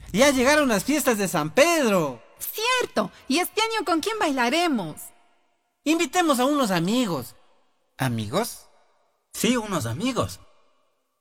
Ya llegaron las fiestas de San Pedro. Cierto. ¿Y este año con quién bailaremos? Invitemos a unos amigos. ¿Amigos? Sí, unos amigos.